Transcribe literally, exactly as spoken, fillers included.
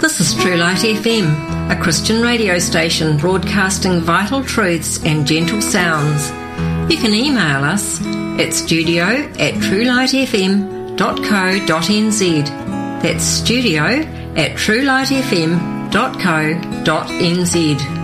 This is True Light F M, a Christian radio station broadcasting vital truths and gentle sounds. You can email us at studio at truelightfm dot co dot nz. That's studio at truelightfm dot co dot nz.